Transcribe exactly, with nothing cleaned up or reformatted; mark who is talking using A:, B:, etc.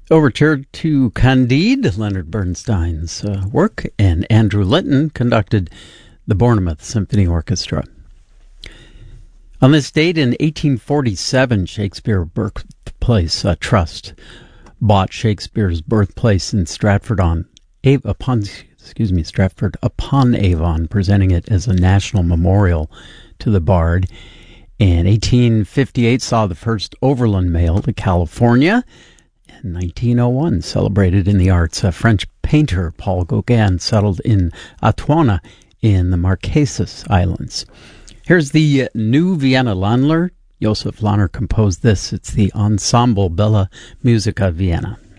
A: Overture to Candide, Leonard Bernstein's uh, work, and Andrew Linton conducted the Bournemouth Symphony Orchestra. On this date in eighteen forty-seven, Shakespeare Birthplace uh, Trust bought Shakespeare's birthplace in Stratford on upon excuse me Stratford upon Avon, presenting it as a national memorial to the Bard. And eighteen fifty-eight saw the first overland mail to California. In nineteen oh one, celebrated in the arts, a French painter, Paul Gauguin, settled in Atuana in the Marquesas Islands. Here's the new Vienna Landler. Josef Lahner composed this. It's the Ensemble Bella Musica Vienna.